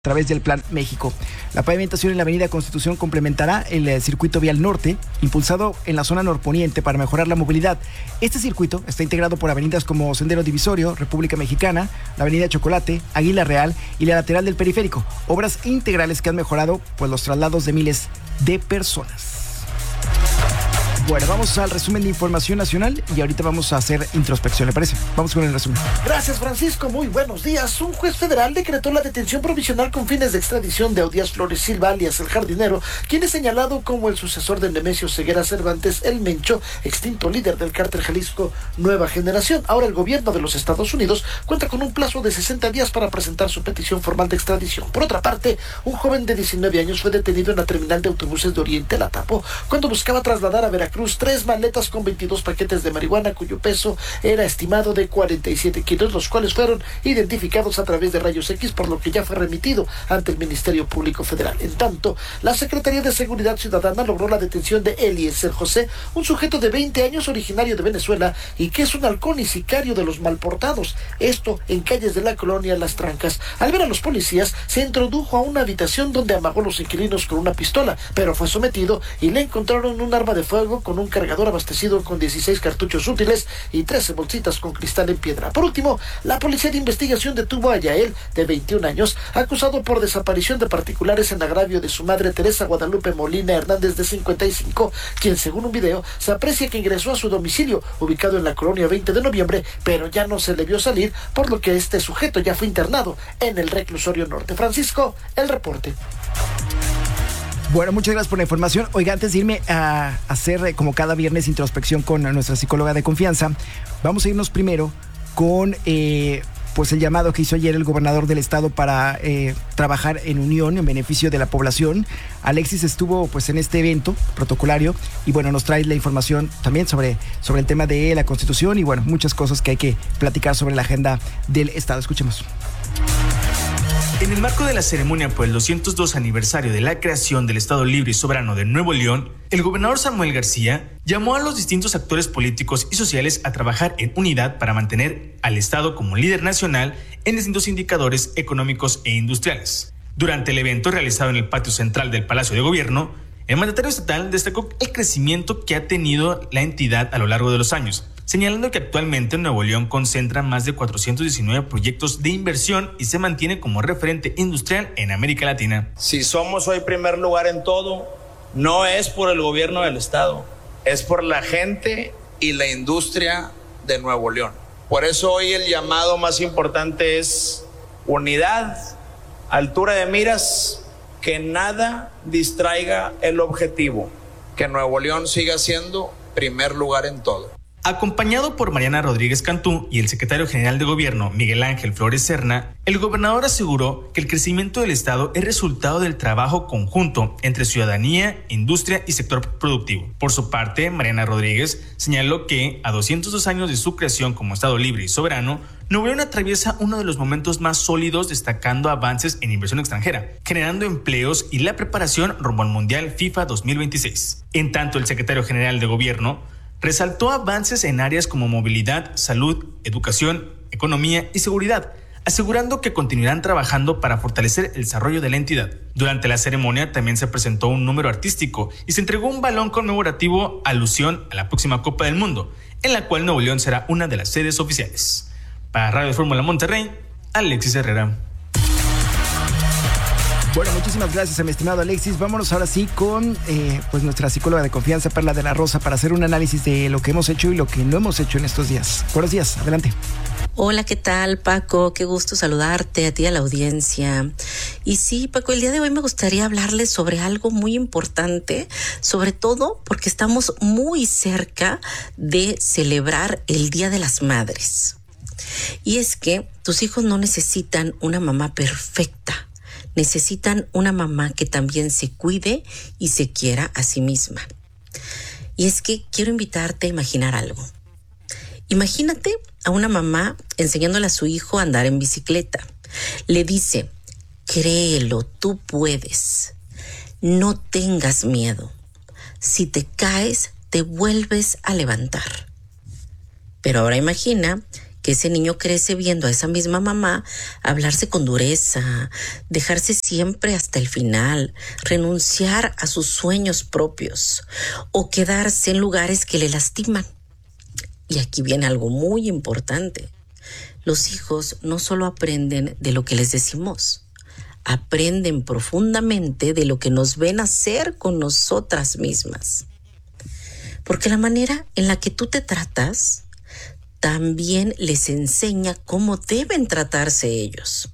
a través del Plan México. La pavimentación en la avenida Constitución complementará el circuito vial norte, impulsado en la zona norponiente para mejorar la movilidad. Este circuito está integrado por avenidas como Sendero Divisorio, República Mexicana, la avenida Chocolate, Águila Real y la lateral del Periférico. Obras integrales que han mejorado los traslados de miles de personas. Bueno, vamos al resumen de información nacional y ahorita vamos a hacer introspección, ¿le parece? Vamos con el resumen. Gracias, Francisco. Muy buenos días. Un juez federal decretó la detención provisional con fines de extradición de Audías Flores Silva, alias El Jardinero, quien es señalado como el sucesor de Nemesio Ceguera Cervantes, el Mencho, extinto líder del cártel Jalisco Nueva Generación. Ahora el gobierno de los Estados Unidos cuenta con un plazo de 60 días para presentar su petición formal de extradición. Por otra parte, un joven de 19 años fue detenido en la terminal de autobuses de Oriente, La Tapo, cuando buscaba trasladar a Veracruz 3 maletas con 22 paquetes de marihuana cuyo peso era estimado de 47 kilos, los cuales fueron identificados a través de rayos X, por lo que ya fue remitido ante el Ministerio Público Federal. En tanto, la Secretaría de Seguridad Ciudadana logró la detención de Eliezer José, un sujeto de 20 años originario de Venezuela y que es un halcón y sicario de los malportados. Esto en calles de la colonia Las Trancas. Al ver a los policías, se introdujo a una habitación donde amagó a los inquilinos con una pistola, pero fue sometido y le encontraron un arma de fuego con un cargador abastecido con 16 cartuchos útiles y 13 bolsitas con cristal en piedra. Por último, la Policía de Investigación detuvo a Yael, de 21 años, acusado por desaparición de particulares en agravio de su madre Teresa Guadalupe Molina Hernández, de 55, quien según un video se aprecia que ingresó a su domicilio, ubicado en la colonia 20 de noviembre, pero ya no se le vio salir, por lo que este sujeto ya fue internado en el reclusorio norte. Francisco, el reporte. Bueno, muchas gracias por la información. Oiga, antes de irme a hacer como cada viernes introspección con nuestra psicóloga de confianza, vamos a irnos primero con pues el llamado que hizo ayer el gobernador del estado para trabajar en unión en beneficio de la población. Alexis estuvo pues en este evento protocolario y bueno, nos trae la información también sobre el tema de la Constitución y bueno, muchas cosas que hay que platicar sobre la agenda del estado. Escuchemos. En el marco de la ceremonia por el 202 aniversario de la creación del Estado Libre y Soberano de Nuevo León, el gobernador Samuel García llamó a los distintos actores políticos y sociales a trabajar en unidad para mantener al Estado como líder nacional en distintos indicadores económicos e industriales. Durante el evento realizado en el patio central del Palacio de Gobierno, el mandatario estatal destacó el crecimiento que ha tenido la entidad a lo largo de los años, señalando que actualmente Nuevo León concentra más de 419 proyectos de inversión y se mantiene como referente industrial en América Latina. Si somos hoy primer lugar en todo, no es por el gobierno del estado, es por la gente y la industria de Nuevo León. Por eso hoy el llamado más importante es unidad, altura de miras, que nada distraiga el objetivo, que Nuevo León siga siendo primer lugar en todo. Acompañado por Mariana Rodríguez Cantú y el secretario general de Gobierno, Miguel Ángel Flores Serna, el gobernador aseguró que el crecimiento del Estado es resultado del trabajo conjunto entre ciudadanía, industria y sector productivo. Por su parte, Mariana Rodríguez señaló que, a 202 años de su creación como Estado libre y soberano, Nuevo León atraviesa uno de los momentos más sólidos, destacando avances en inversión extranjera, generando empleos y la preparación rumbo al Mundial FIFA 2026. En tanto, el secretario general de Gobierno resaltó avances en áreas como movilidad, salud, educación, economía y seguridad, asegurando que continuarán trabajando para fortalecer el desarrollo de la entidad. Durante la ceremonia también se presentó un número artístico y se entregó un balón conmemorativo alusión a la próxima Copa del Mundo, en la cual Nuevo León será una de las sedes oficiales. Para Radio Fórmula Monterrey, Alexis Herrera. Bueno, muchísimas gracias a mi estimado Alexis. Vámonos ahora sí con pues nuestra psicóloga de confianza, Perla de la Rosa, para hacer un análisis de lo que hemos hecho y lo que no hemos hecho en estos días. Buenos días, adelante. Hola, ¿qué tal, Paco? Qué gusto saludarte a ti y a la audiencia. Y sí, Paco, el día de hoy me gustaría hablarles sobre algo muy importante, sobre todo porque estamos muy cerca de celebrar el Día de las Madres. Y es que tus hijos no necesitan una mamá perfecta. Necesitan una mamá que también se cuide y se quiera a sí misma. Y es que quiero invitarte a imaginar algo. Imagínate a una mamá enseñándole a su hijo a andar en bicicleta. Le dice, créelo, tú puedes. No tengas miedo. Si te caes, te vuelves a levantar. Pero ahora imagina que ese niño crece viendo a esa misma mamá hablarse con dureza, dejarse siempre hasta el final, renunciar a sus sueños propios o quedarse en lugares que le lastiman. Y aquí viene algo muy importante. Los hijos no solo aprenden de lo que les decimos, aprenden profundamente de lo que nos ven hacer con nosotras mismas. Porque la manera en la que tú te tratas también les enseña cómo deben tratarse ellos.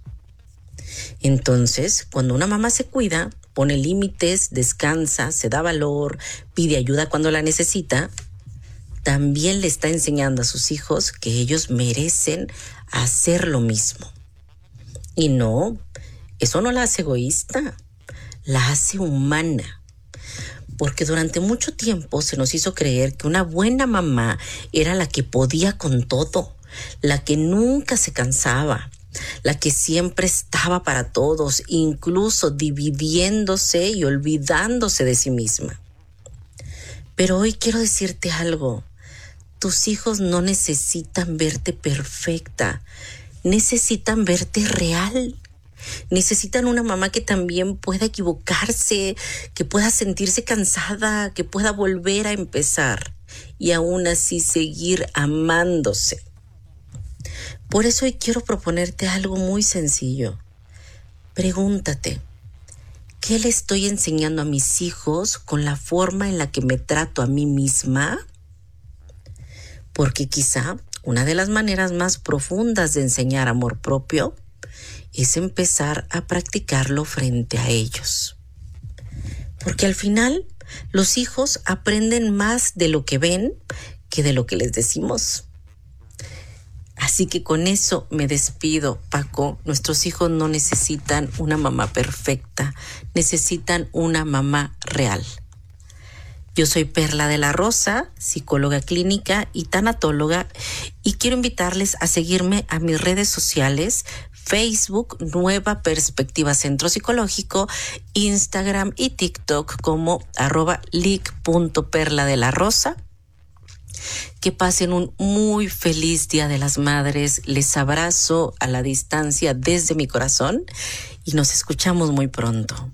Entonces, cuando una mamá se cuida, pone límites, descansa, se da valor, pide ayuda cuando la necesita, también le está enseñando a sus hijos que ellos merecen hacer lo mismo. Y no, eso no la hace egoísta, la hace humana. Porque durante mucho tiempo se nos hizo creer que una buena mamá era la que podía con todo, la que nunca se cansaba, la que siempre estaba para todos, incluso dividiéndose y olvidándose de sí misma. Pero hoy quiero decirte algo. Tus hijos no necesitan verte perfecta, necesitan verte real. Necesitan una mamá que también pueda equivocarse, que pueda sentirse cansada, que pueda volver a empezar y aún así seguir amándose. Por eso hoy quiero proponerte algo muy sencillo. Pregúntate, ¿qué le estoy enseñando a mis hijos con la forma en la que me trato a mí misma? Porque quizá una de las maneras más profundas de enseñar amor propio es empezar a practicarlo frente a ellos. Porque al final, los hijos aprenden más de lo que ven que de lo que les decimos. Así que con eso me despido, Paco. Nuestros hijos no necesitan una mamá perfecta, necesitan una mamá real. Yo soy Perla de la Rosa, psicóloga clínica y tanatóloga, y quiero invitarles a seguirme a mis redes sociales: Facebook, Nueva Perspectiva Centro Psicológico, Instagram y TikTok como @lic.perladelarosa. Que pasen un muy feliz Día de las Madres. Les abrazo a la distancia desde mi corazón y nos escuchamos muy pronto.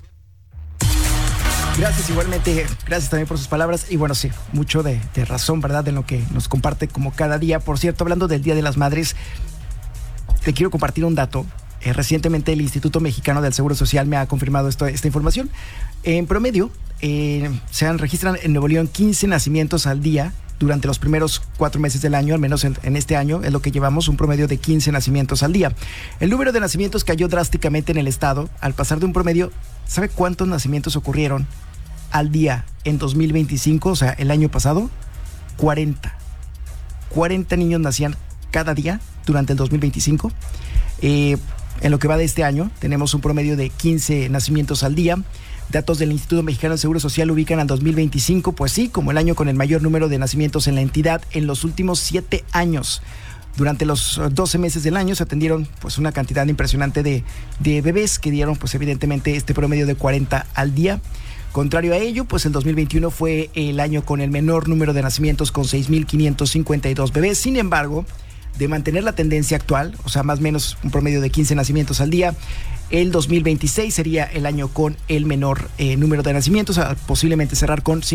Gracias igualmente, gracias también por sus palabras. Y bueno, sí, mucho de razón, ¿verdad? En lo que nos comparte como cada día. Por cierto, hablando del Día de las Madres, te quiero compartir un dato. Recientemente el Instituto Mexicano del Seguro Social me ha confirmado esta información. En promedio, se registran en Nuevo León 15 nacimientos al día durante los primeros 4 meses del año, al menos en este año es lo que llevamos, un promedio de 15 nacimientos al día. El número de nacimientos cayó drásticamente en el estado al pasar de un promedio. ¿Sabe cuántos nacimientos ocurrieron al día en 2025, o sea, el año pasado? 40 niños nacían cada día durante el 2025. En lo que va de este año tenemos un promedio de 15 nacimientos al día. Datos del Instituto Mexicano del Seguro Social ubican al 2025, pues sí, como el año con el mayor número de nacimientos en la entidad en los últimos 7 años. Durante los 12 meses del año se atendieron pues una cantidad impresionante de bebés que dieron pues evidentemente este promedio de 40 al día. Contrario a ello, pues el 2021 fue el año con el menor número de nacimientos, con 6,552 bebés. Sin embargo, de mantener la tendencia actual, o sea, más o menos un promedio de 15 nacimientos al día, el 2026 sería el año con el menor número de nacimientos, posiblemente cerrar con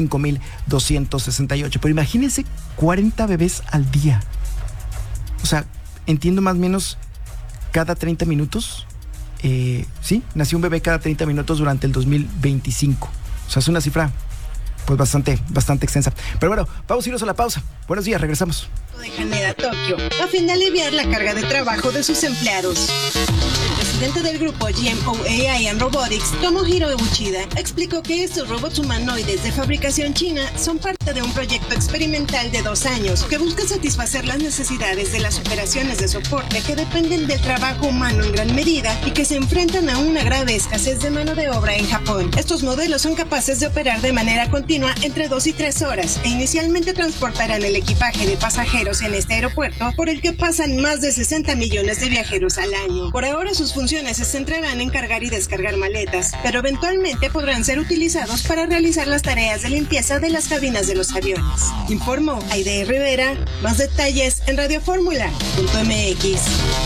5,268. Pero imagínense 40 bebés al día. O sea, entiendo más o menos cada 30 minutos. Sí, nació un bebé cada 30 minutos durante el 2025. O sea, es una cifra pues bastante extensa. Pero bueno, vamos a irnos a la pausa. Buenos días, regresamos. De Haneda, Tokio, a fin de aliviar la carga de trabajo de sus empleados. El presidente del grupo GMO AI and Robotics, Tomohiro Uchida, explicó que estos robots humanoides de fabricación china son parte de un proyecto experimental de 2 años que busca satisfacer las necesidades de las operaciones de soporte que dependen del trabajo humano en gran medida y que se enfrentan a una grave escasez de mano de obra en Japón. Estos modelos son capaces de operar de manera continua entre 2 y 3 horas e inicialmente transportarán el equipaje de pasajeros en este aeropuerto por el que pasan más de 60 millones de viajeros al año. Por ahora sus funciones funciones se centrarán en cargar y descargar maletas, pero eventualmente podrán ser utilizados para realizar las tareas de limpieza de las cabinas de los aviones. Informó Aide Rivera. Más detalles en radioformula.mx.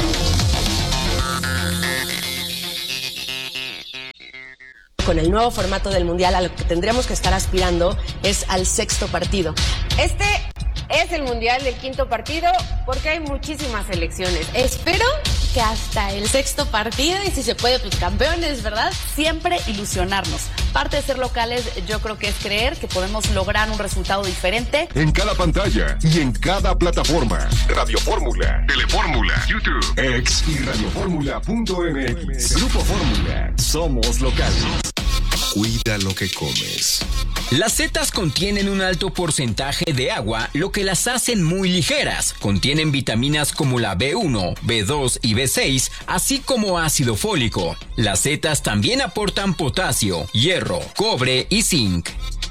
Con el nuevo formato del Mundial, a lo que tendremos que estar aspirando es al sexto partido. Este es el Mundial del quinto partido porque hay muchísimas selecciones. Espero que hasta el sexto partido, y si se puede, pues campeones, ¿verdad? Siempre ilusionarnos. Parte de ser locales, yo creo que es creer que podemos lograr un resultado diferente. En cada pantalla y en cada plataforma. Radio Fórmula, Telefórmula, YouTube, X y radioformula.mx. Grupo Fórmula. Somos locales. Cuida lo que comes. Las setas contienen un alto porcentaje de agua, lo que las hacen muy ligeras. Contienen vitaminas como la B1, B2 y B6, así como ácido fólico. Las setas también aportan potasio, hierro, cobre y zinc.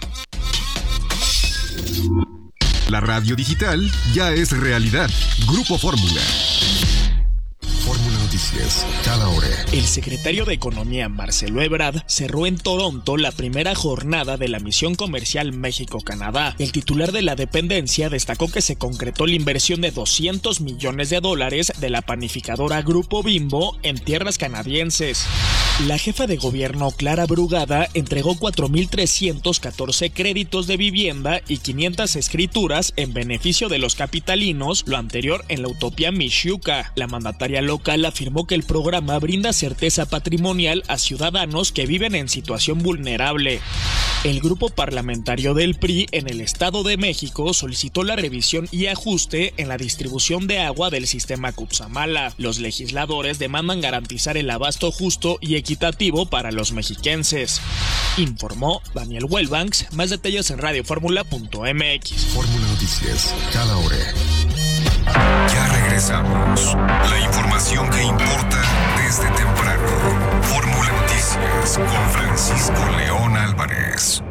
La radio digital ya es realidad. Grupo Fórmula. Fórmula Noticias, cada hora. El secretario de Economía, Marcelo Ebrard, cerró en Toronto la primera jornada de la misión comercial México-Canadá. El titular de la dependencia destacó que se concretó la inversión de $200 millones de la panificadora Grupo Bimbo en tierras canadienses. La jefa de gobierno, Clara Brugada, entregó 4.314 créditos de vivienda y 500 escrituras en beneficio de los capitalinos, lo anterior en la utopía Mixhuca. La mandataria local afirmó que el programa brinda certeza patrimonial a ciudadanos que viven en situación vulnerable. El grupo parlamentario del PRI en el Estado de México solicitó la revisión y ajuste en la distribución de agua del sistema Cutzamala. Los legisladores demandan garantizar el abasto justo y equitativo para los mexiquenses. Informó Daniel Wellbanks. Más detalles en radioformula.mx. Fórmula Noticias, cada hora. Ya regresamos. La información que importa desde temprano. Fórmula Noticias con Francisco León Álvarez.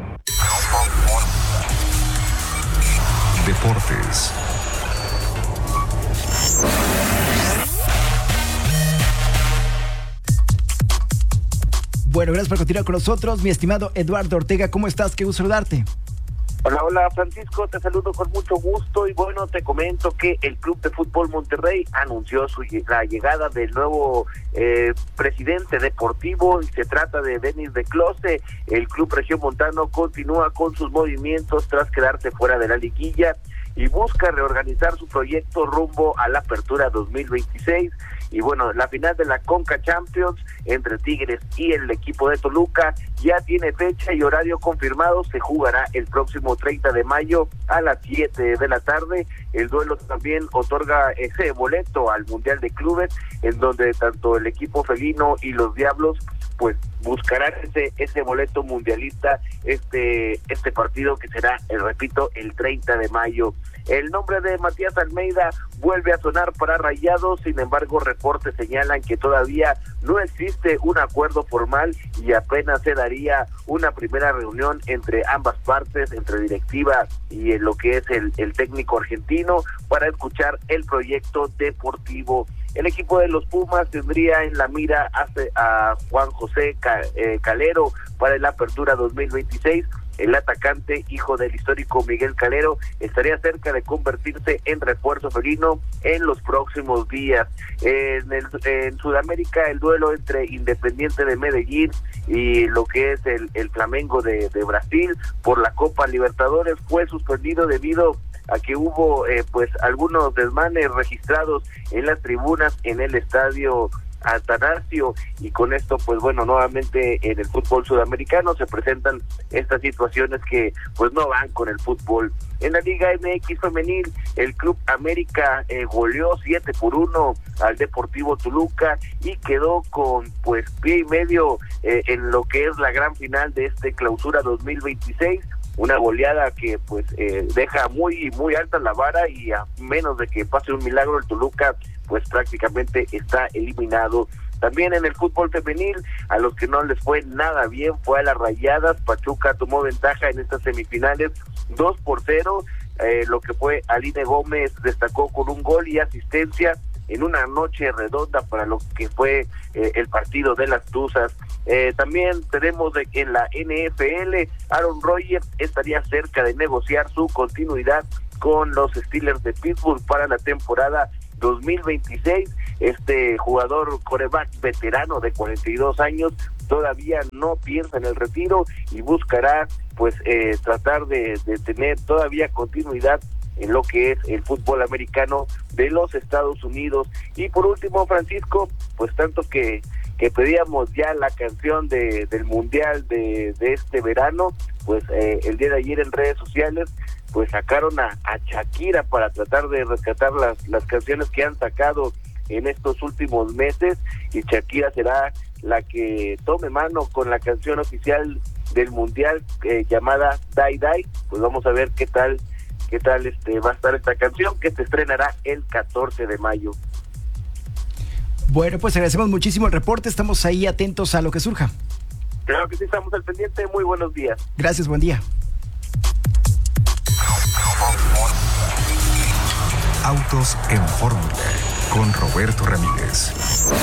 Deportes. Bueno, gracias por continuar con nosotros, mi estimado Eduardo Ortega. ¿Cómo estás? Qué gusto saludarte. Hola Francisco, te saludo con mucho gusto y bueno, te comento que el Club de Fútbol Monterrey anunció la llegada del nuevo presidente deportivo y se trata de Denis de Close. El Club Regiomontano continúa con sus movimientos tras quedarse fuera de la liguilla y busca reorganizar su proyecto rumbo a la apertura 2026. Y bueno, la final de la Conca Champions entre Tigres y el equipo de Toluca ya tiene fecha y horario confirmado. Se jugará el próximo 30 de mayo a las 7 de la tarde. El duelo también otorga ese boleto al Mundial de Clubes, en donde tanto el equipo felino y los Diablos pues buscarán ese boleto mundialista, este partido que será, repito, el 30 de mayo. El nombre de Matías Almeida vuelve a sonar para Rayados, sin embargo, reportes señalan que todavía no existe un acuerdo formal y apenas se daría una primera reunión entre ambas partes, entre directiva y lo que es el técnico argentino, para escuchar el proyecto deportivo. El equipo de los Pumas tendría en la mira a Juan José Calero para la apertura 2026. El atacante, hijo del histórico Miguel Calero, estaría cerca de convertirse en refuerzo felino en los próximos días. En Sudamérica, el duelo entre Independiente de Medellín y lo que es el Flamengo de Brasil por la Copa Libertadores fue suspendido debido a que hubo pues algunos desmanes registrados en las tribunas en el estadio Atanasio, y con esto pues bueno, nuevamente en el fútbol sudamericano se presentan estas situaciones que pues no van con el fútbol. En la Liga MX femenil, el Club América goleó 7-1 al Deportivo Toluca y quedó con pues pie y medio en lo que es la gran final de este clausura 2026. Una goleada que pues deja muy alta la vara, y a menos de que pase un milagro, el Toluca pues prácticamente está eliminado. También en el fútbol femenil, a los que no les fue nada bien fue a las Rayadas. Pachuca tomó ventaja en estas semifinales 2-0. Lo que fue Aline Gómez destacó con un gol y asistencia. en una noche redonda para lo que fue el partido de las Tuzas. También tenemos de que en la NFL, Aaron Rodgers estaría cerca de negociar su continuidad con los Steelers de Pittsburgh para la temporada 2026. Este jugador quarterback veterano de 42 años todavía no piensa en el retiro y buscará pues tratar de tener todavía continuidad en lo que es el fútbol americano de los Estados Unidos. Y por último, Francisco, pues tanto que pedíamos ya la canción del mundial de este verano, pues el día de ayer en redes sociales pues sacaron a Shakira para tratar de rescatar las canciones que han sacado en estos últimos meses, y Shakira será la que tome mano con la canción oficial del mundial llamada Die Die. Pues vamos a ver qué tal va a estar esta canción, que se estrenará el 14 de mayo. Bueno, pues agradecemos muchísimo el reporte, estamos ahí atentos a lo que surja. Claro que sí, estamos al pendiente, muy buenos días. Gracias, buen día. Autos en Fórmula, con Roberto Ramírez.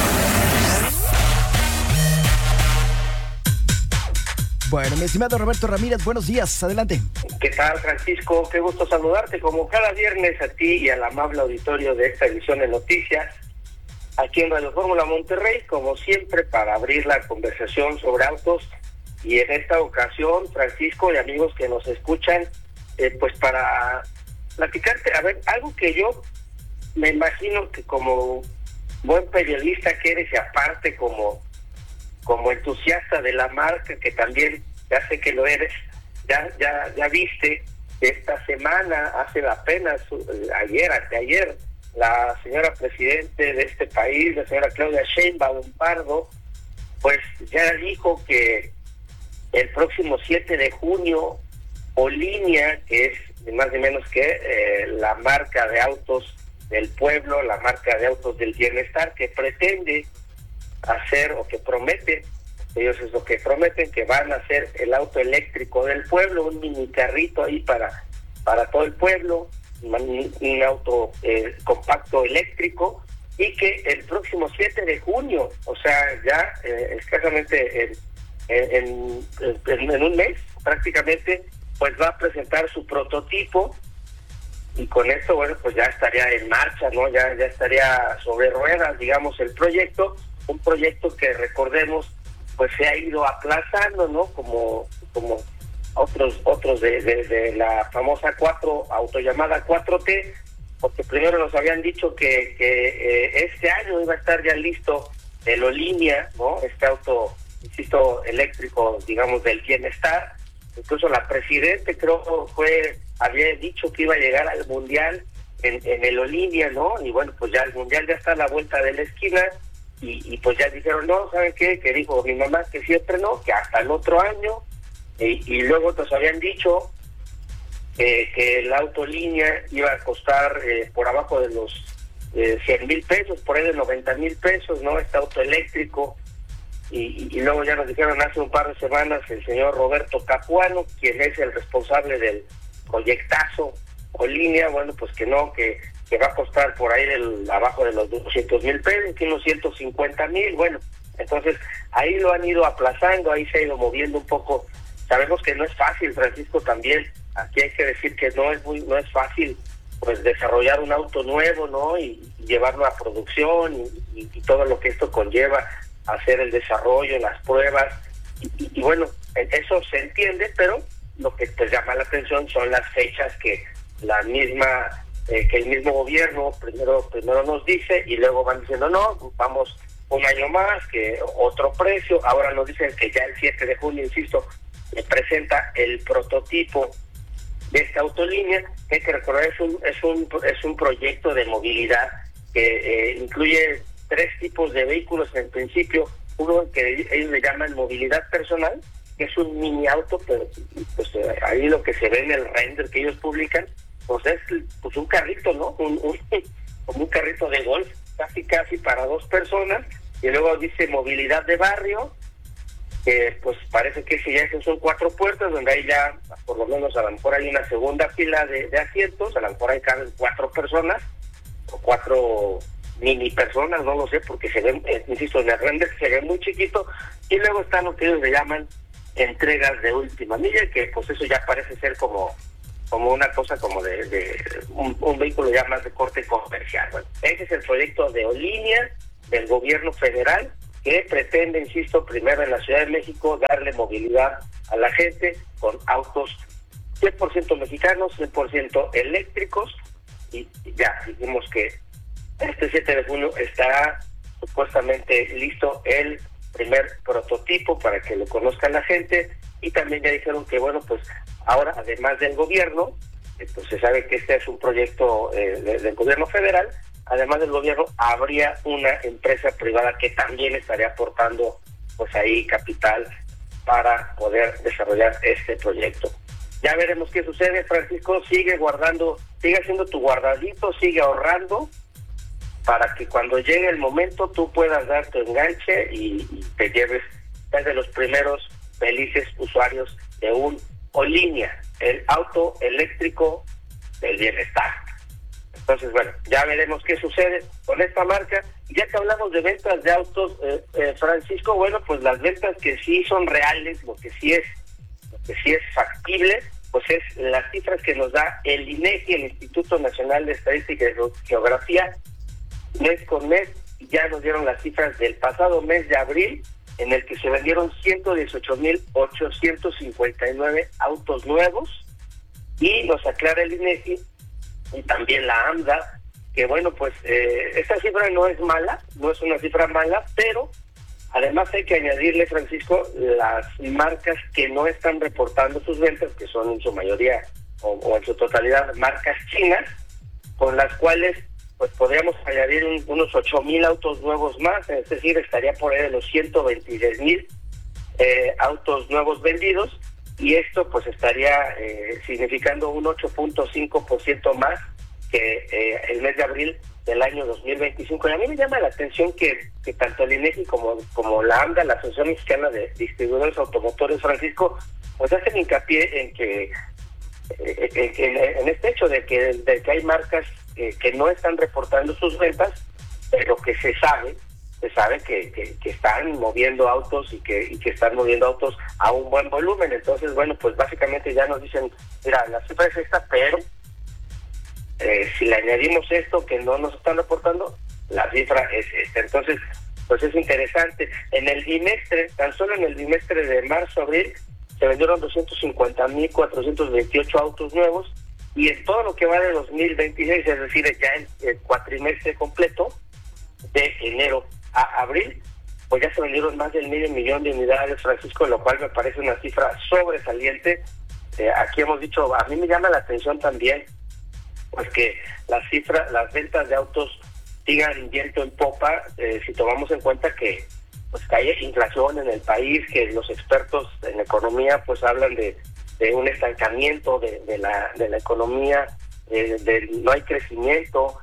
Bueno, mi estimado Roberto Ramírez, buenos días, adelante. ¿Qué tal, Francisco? Qué gusto saludarte, como cada viernes, a ti y al amable auditorio de esta edición de Noticias, aquí en Radio Fórmula Monterrey, como siempre, para abrir la conversación sobre autos. Y en esta ocasión, Francisco y amigos que nos escuchan, pues para platicarte, a ver, algo que yo me imagino que como buen periodista que eres, y aparte como entusiasta de la marca, que también ya sé que lo eres, ya viste esta semana, hace apenas anteayer, la señora presidente de este país, la señora Claudia Sheinbaum Pardo, pues ya dijo que el próximo 7 de junio, Olinia, que es ni más ni menos que la marca de autos del pueblo, la marca de autos del bienestar, que pretende hacer, o que promete, ellos es lo que prometen, que van a hacer el auto eléctrico del pueblo, un mini carrito ahí para todo el pueblo, un auto compacto eléctrico, y que el próximo 7 de junio, o sea, ya escasamente en un mes prácticamente, pues va a presentar su prototipo, y con esto, bueno, pues ya estaría en marcha, ¿no? Ya estaría sobre ruedas, digamos, el proyecto, un proyecto que, recordemos, pues se ha ido aplazando, ¿no? Como otros de la famosa autollamada 4T, porque primero nos habían dicho que este año iba a estar ya listo el Olinia, ¿no? Este auto, insisto, eléctrico, digamos, del bienestar. Incluso la presidenta, creo, había dicho que iba a llegar al mundial en el Olinia, ¿no? Y bueno, pues ya el mundial ya está a la vuelta de la esquina, y pues ya dijeron, no, ¿saben qué? Que dijo mi mamá que siempre no, que hasta el otro año, y luego nos habían dicho que el auto Olinia iba a costar por abajo de los 100,000 pesos, por ahí de 90,000 pesos, ¿no? Este auto eléctrico. Y luego ya nos dijeron hace un par de semanas el señor Roberto Capuano, quien es el responsable del proyectazo Olinia, bueno, pues que no, que va a costar por ahí abajo de los 200,000 pesos, que unos 150,000, bueno, entonces ahí lo han ido aplazando, ahí se ha ido moviendo un poco. Sabemos que no es fácil, Francisco, también, aquí hay que decir que no es fácil, pues, desarrollar un auto nuevo, ¿no? Y llevarlo a producción y todo lo que esto conlleva, hacer el desarrollo, las pruebas, y bueno, eso se entiende, pero lo que pues llama la atención son las fechas que el mismo gobierno primero nos dice, y luego van diciendo, no, vamos un año más, que otro precio. Ahora nos dicen que ya el 7 de junio, insisto, presenta el prototipo de esta autolínea, que hay que recordar es un proyecto de movilidad que incluye 3 tipos de vehículos en principio. Uno que ellos le llaman movilidad personal, que es un mini auto, pero pues ahí lo que se ve en el render que ellos publican, pues es pues un carrito, ¿no? Como un carrito de golf, casi para 2 personas. Y luego dice movilidad de barrio, que pues parece que esas son 4 puertas, donde hay ya, por lo menos a lo mejor hay una segunda fila de asientos, a lo mejor ahí caben 4 personas, o 4 mini personas, no lo sé, porque se ven, insisto, en las grandes se ve muy chiquito, y luego están lo que ellos le llaman entregas de última milla, que pues eso ya parece ser como una cosa como de un vehículo ya más de corte comercial. Bueno, ese es el proyecto de Olínea del gobierno federal, que pretende, insisto, primero en la Ciudad de México darle movilidad a la gente con autos 100% mexicanos, 100% eléctricos, y ya dijimos que este 7 de junio estará supuestamente listo el primer prototipo para que lo conozca la gente, y también ya dijeron que bueno, pues ahora además del gobierno, pues se sabe que este es un proyecto del gobierno federal, además del gobierno habría una empresa privada que también estaría aportando pues ahí capital para poder desarrollar este proyecto. Ya veremos qué sucede, Francisco. Sigue haciendo tu guardadito, sigue ahorrando para que cuando llegue el momento tú puedas dar tu enganche y te lleves desde los primeros felices usuarios de un Olínea, el auto eléctrico del bienestar. Entonces, bueno, ya veremos qué sucede con esta marca. Ya que hablamos de ventas de autos, Francisco, bueno, pues las ventas que sí son reales, lo que sí es factible, pues es las cifras que nos da el INEGI, el Instituto Nacional de Estadística y Geografía, mes con mes. Ya nos dieron las cifras del pasado mes de abril, en el que se vendieron 118,859 autos nuevos, y nos aclara el INEGI y también la AMDA que bueno, pues esta cifra no es mala, no es una cifra mala, pero además hay que añadirle, Francisco, las marcas que no están reportando sus ventas, que son en su mayoría o en su totalidad marcas chinas, con las cuales pues podríamos añadir unos 8,000 autos nuevos más, es decir, estaría por ahí de los 126,000 autos nuevos vendidos, y esto pues estaría significando un 8.5% más que el mes de abril del año 2025. Y a mí me llama la atención que tanto el INEGI como la AMDA, la Asociación Mexicana de Distribuidores Automotores, Francisco, pues hacen hincapié en que en este hecho de que hay marcas que no están reportando sus ventas, pero que se sabe que están moviendo autos y que están moviendo autos a un buen volumen. Entonces, bueno, pues básicamente ya nos dicen, mira, la cifra es esta, pero si le añadimos esto que no nos están reportando, la cifra es esta. Entonces, pues es interesante. En el bimestre, tan solo en el bimestre de marzo-abril, se vendieron 250,428 autos nuevos, y en todo lo que va de 2026, es decir, ya el cuatrimestre completo, de enero a abril, pues ya se vendieron más del 500,000 de unidades, Francisco, lo cual me parece una cifra sobresaliente. Aquí hemos dicho, a mí me llama la atención también, pues que las ventas de autos sigan viento en popa, si tomamos en cuenta que pues que hay inflación en el país, que los expertos en economía pues hablan de un estancamiento de la economía, no hay crecimiento,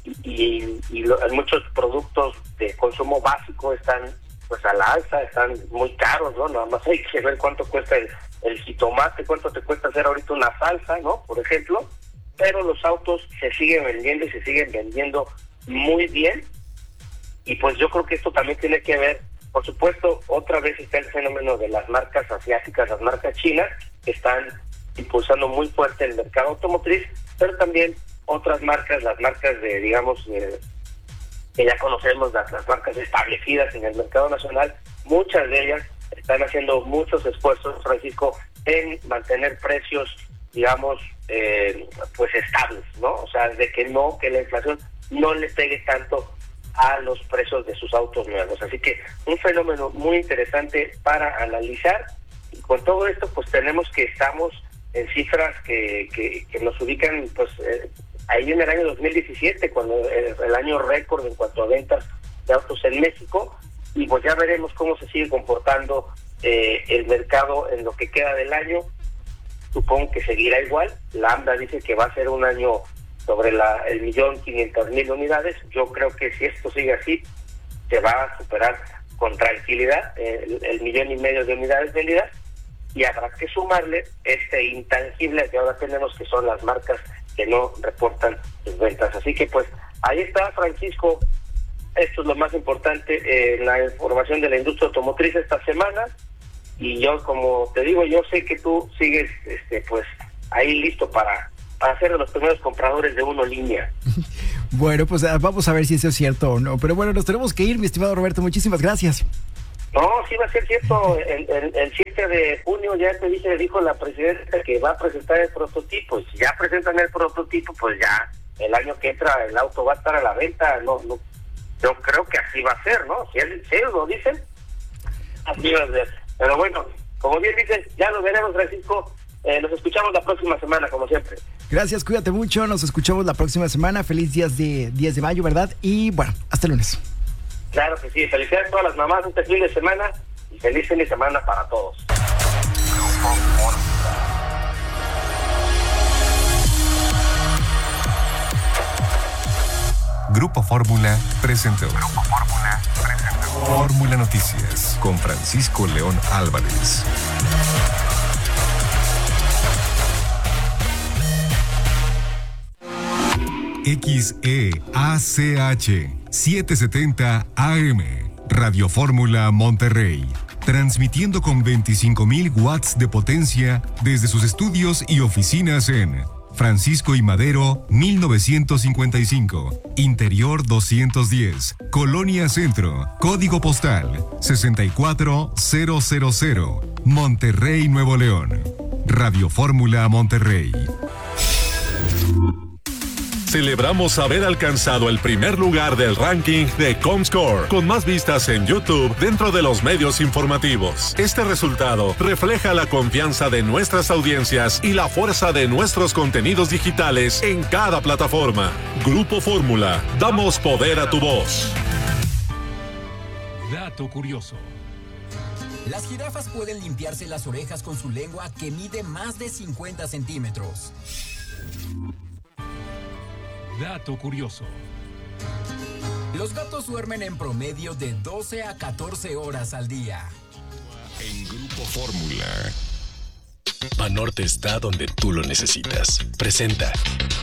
y muchos productos de consumo básico están pues a la alza, están muy caros, ¿no? Nada más hay que ver cuánto cuesta el jitomate, cuánto te cuesta hacer ahorita una salsa, ¿no? Por ejemplo, pero los autos se siguen vendiendo y se siguen vendiendo muy bien, y pues yo creo que esto también tiene que ver, por supuesto, otra vez está el fenómeno de las marcas asiáticas, las marcas chinas, que están impulsando muy fuerte el mercado automotriz, pero también otras marcas, las marcas de, digamos, que ya conocemos, las marcas establecidas en el mercado nacional, muchas de ellas están haciendo muchos esfuerzos, Francisco, en mantener precios, digamos, pues estables, ¿no? O sea, de que la inflación no le pegue tanto a los precios de sus autos nuevos. Así que un fenómeno muy interesante para analizar, y con todo esto pues tenemos que estamos en cifras que nos ubican pues ahí en el año 2017, cuando el año récord en cuanto a ventas de autos en México, y pues ya veremos cómo se sigue comportando el mercado en lo que queda del año. Supongo que seguirá igual. La AMDA dice que va a ser un año sobre el 1,500,000 unidades. Yo creo que si esto sigue así, se va a superar con tranquilidad el 1,5 millones de unidades vendidas, y habrá que sumarle este intangible que ahora tenemos, que son las marcas que no reportan sus ventas. Así que pues ahí está, Francisco, Esto es lo más importante en la información de la industria automotriz esta semana. Y yo, como te digo, yo sé que tú sigues pues ahí listo para ser de los primeros compradores de Uno Línea. Bueno, pues vamos a ver si eso es cierto o no. Pero bueno, nos tenemos que ir, mi estimado Roberto. Muchísimas gracias. No, sí va a ser cierto. El 7 de junio ya te dijo la presidenta que va a presentar el prototipo. Y si ya presentan el prototipo, pues ya el año que entra el auto va a estar a la venta. No, yo creo que así va a ser, ¿no? Si ellos lo dicen, así va a ser. Pero bueno, como bien dices, ya lo veremos, Francisco. Nos escuchamos la próxima semana, como siempre. Gracias, cuídate mucho. Nos escuchamos la próxima semana. Feliz 10 de mayo, ¿verdad? Y bueno, hasta el lunes. Claro que sí. Felicidades a todas las mamás este fin de semana y feliz fin de semana para todos. Grupo Fórmula presentó. Fórmula Noticias con Francisco León Álvarez. XEACH 770 AM Radio Fórmula Monterrey, transmitiendo con 25,000 watts de potencia desde sus estudios y oficinas en Francisco y Madero, 1955, Interior 210, Colonia Centro, Código Postal 64000, Monterrey, Nuevo León. Radio Fórmula Monterrey. Celebramos haber alcanzado el primer lugar del ranking de Comscore, con más vistas en YouTube dentro de los medios informativos. Este resultado refleja la confianza de nuestras audiencias y la fuerza de nuestros contenidos digitales en cada plataforma. Grupo Fórmula, damos poder a tu voz. Dato curioso. Las jirafas pueden limpiarse las orejas con su lengua que mide más de 50 centímetros. Dato curioso. Los gatos duermen en promedio de 12 a 14 horas al día. En Grupo Fórmula. Banorte está donde tú lo necesitas. Presenta.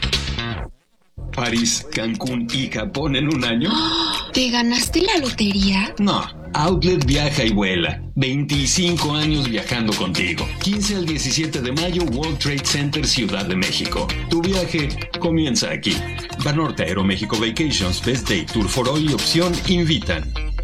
París, Cancún y Japón en un año. ¿Te ganaste la lotería? No, Outlet viaja y vuela. 25 años viajando contigo. 15 al 17 de mayo, World Trade Center, Ciudad de México. Tu viaje comienza aquí. Banorte, Aeroméxico Vacations, Best Day, Tour for All y Opción invitan.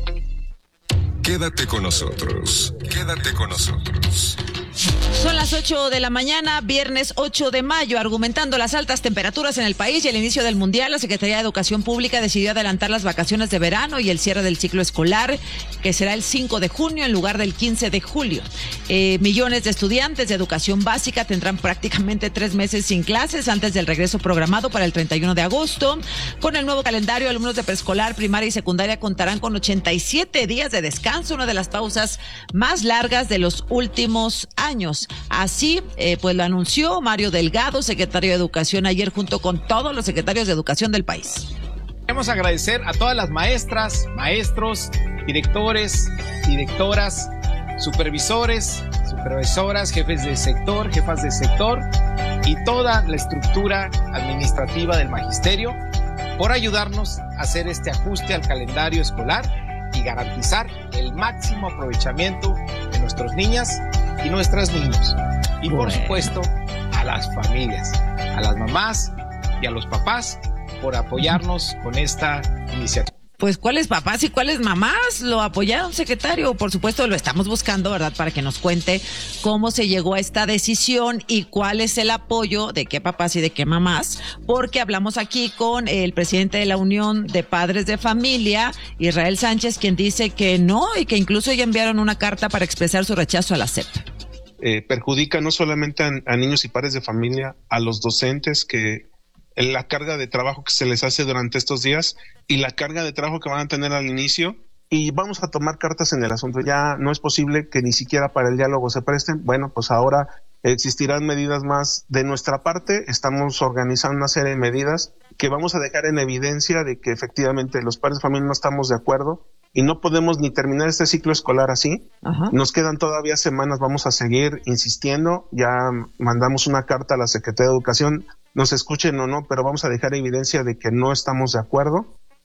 Quédate con nosotros. Quédate con nosotros. Son las 8 de la mañana, viernes 8 de mayo. Argumentando las altas temperaturas en el país y el inicio del Mundial, la Secretaría de Educación Pública decidió adelantar las vacaciones de verano y el cierre del ciclo escolar, que será el 5 de junio en lugar del 15 de julio. Millones de estudiantes de educación básica tendrán prácticamente 3 meses sin clases antes del regreso programado para el 31 de agosto. Con el nuevo calendario, alumnos de preescolar, primaria y secundaria contarán con 87 días de descanso, una de las pausas más largas de los últimos años. Así, pues lo anunció Mario Delgado, secretario de Educación, ayer junto con todos los secretarios de Educación del país. Queremos agradecer a todas las maestras, maestros, directores, directoras, supervisores, supervisoras, jefes de sector, jefas de sector y toda la estructura administrativa del magisterio por ayudarnos a hacer este ajuste al calendario escolar y garantizar el máximo aprovechamiento de nuestras niñas y nuestros niños. Y por supuesto, a las familias, a las mamás y a los papás por apoyarnos con esta iniciativa. Pues, ¿cuáles papás y cuáles mamás lo apoyaron, secretario? Por supuesto, lo estamos buscando, ¿verdad? Para que nos cuente cómo se llegó a esta decisión y cuál es el apoyo de qué papás y de qué mamás, porque hablamos aquí con el presidente de la Unión de Padres de Familia, Israel Sánchez, quien dice que no y que incluso ya enviaron una carta para expresar su rechazo a la SEP. Perjudica no solamente a niños y padres de familia, a los docentes, que la carga de trabajo que se les hace durante estos días y la carga de trabajo que van a tener al inicio, y vamos a tomar cartas en el asunto. Ya no es posible que ni siquiera para el diálogo se presten. Bueno, pues ahora existirán medidas más de nuestra parte. Estamos organizando una serie de medidas que vamos a dejar en evidencia de que efectivamente los padres de familia no estamos de acuerdo y no podemos ni terminar este ciclo escolar así. Ajá. Nos quedan todavía semanas, vamos a seguir insistiendo. Ya mandamos una carta a la Secretaría de Educación, nos escuchen o no, pero vamos a dejar evidencia de que no estamos de acuerdo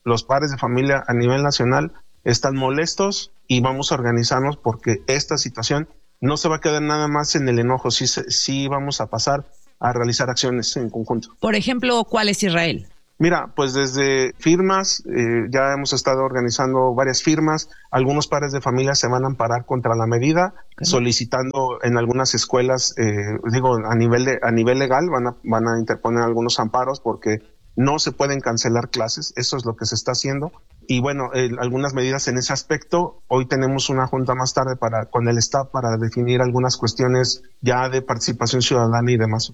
los padres de familia a nivel nacional están molestos y vamos a organizarnos porque esta situación no se va a quedar nada más en el enojo, sí vamos a pasar a realizar acciones en conjunto. Por ejemplo, ¿cuál es, Israel? Mira, pues desde firmas, ya hemos estado organizando varias firmas, algunos padres de familia se van a amparar contra la medida, solicitando en algunas escuelas, a nivel legal, van a interponer algunos amparos porque no se pueden cancelar clases, eso es lo que se está haciendo. Y bueno, algunas medidas en ese aspecto. Hoy tenemos una junta más tarde con el staff para definir algunas cuestiones ya de participación ciudadana y demás.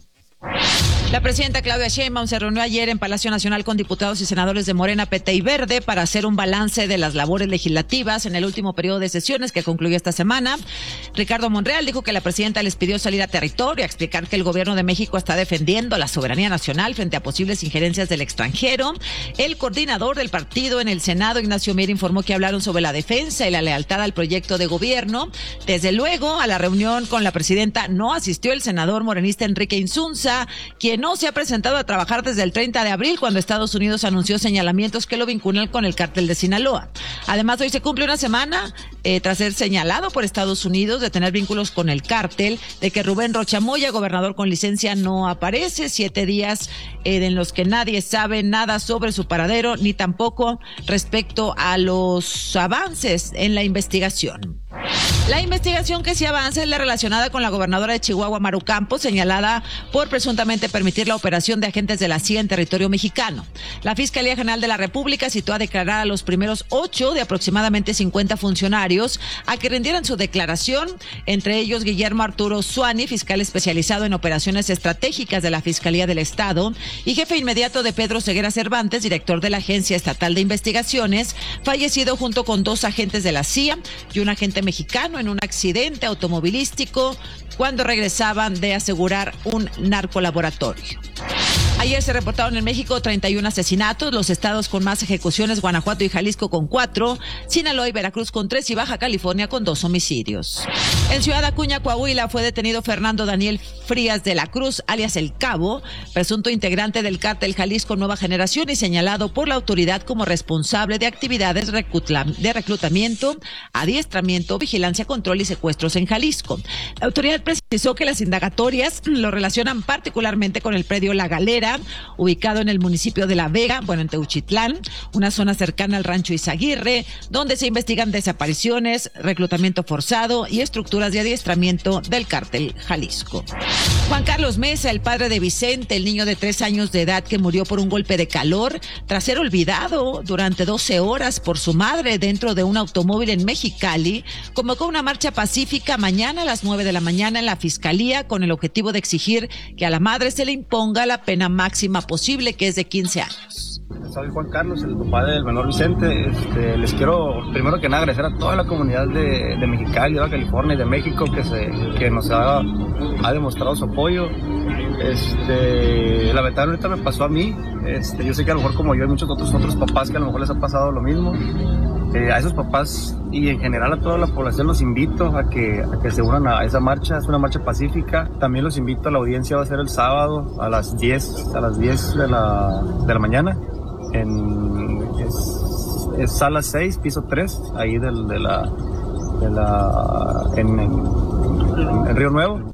La presidenta Claudia Sheinbaum se reunió ayer en Palacio Nacional con diputados y senadores de Morena, PT y Verde para hacer un balance de las labores legislativas en el último periodo de sesiones que concluyó esta semana. Ricardo Monreal dijo que la presidenta les pidió salir a territorio, a explicar que el gobierno de México está defendiendo la soberanía nacional frente a posibles injerencias del extranjero. El coordinador del partido en el Senado, Ignacio Mier, informó que hablaron sobre la defensa y la lealtad al proyecto de gobierno. Desde luego, a la reunión con la presidenta no asistió el senador morenista Enrique Insunza, quien no se ha presentado a trabajar desde el 30 de abril, cuando Estados Unidos anunció señalamientos que lo vinculan con el cártel de Sinaloa. Además, hoy se cumple una semana tras ser señalado por Estados Unidos de tener vínculos con el cártel, de que Rubén Rocha Moya, gobernador con licencia, no aparece. 7 días en los que nadie sabe nada sobre su paradero, ni tampoco respecto a los avances en la investigación. La investigación que sí avanza es la relacionada con la gobernadora de Chihuahua, Maru Campos, señalada por presuntamente permitir la operación de agentes de la CIA en territorio mexicano. La Fiscalía General de la República citó a declarar a los primeros 8 de aproximadamente 50 funcionarios a que rindieran su declaración, entre ellos Guillermo Arturo Suani, fiscal especializado en operaciones estratégicas de la Fiscalía del Estado, y jefe inmediato de Pedro Ceguera Cervantes, director de la Agencia Estatal de Investigaciones, fallecido junto con 2 agentes de la CIA y un agente mexicano en un accidente automovilístico cuando regresaban de asegurar un narcolaboratorio. Ayer se reportaron en México 31 asesinatos, los estados con más ejecuciones, Guanajuato y Jalisco con 4, Sinaloa y Veracruz con 3 y Baja California con 2 homicidios. En Ciudad Acuña, Coahuila, fue detenido Fernando Daniel Frías de la Cruz, alias El Cabo, presunto integrante del cártel Jalisco Nueva Generación y señalado por la autoridad como responsable de actividades de reclutamiento, adiestramiento, vigilancia, control y secuestros en Jalisco. La autoridad precisó que las indagatorias lo relacionan particularmente con el predio La Galera, ubicado en el municipio de La Vega, en Teuchitlán, una zona cercana al rancho Izaguirre, donde se investigan desapariciones, reclutamiento forzado y estructuras de adiestramiento del cártel Jalisco. Juan Carlos Mesa, el padre de Vicente, el niño de 3 años de edad que murió por un golpe de calor tras ser olvidado durante 12 horas por su madre dentro de un automóvil en Mexicali, convocó una marcha pacífica mañana a las 9 de la mañana en la Fiscalía con el objetivo de exigir que a la madre se le imponga la pena máxima posible, que es de 15 años. Soy Juan Carlos, el papá del menor Vicente. Les quiero primero que nada agradecer a toda la comunidad de Mexicali, de Baja California y de México que nos ha demostrado su apoyo. Lamentablemente me pasó a mí. Yo sé que a lo mejor como yo hay muchos otros papás que a lo mejor les ha pasado lo mismo. A esos papás y en general a toda la población los invito a que se unan a esa marcha. Es una marcha pacífica. También los invito a la audiencia, va a ser el sábado a las 10 de la mañana es sala 6, piso 3, ahí en Río Nuevo.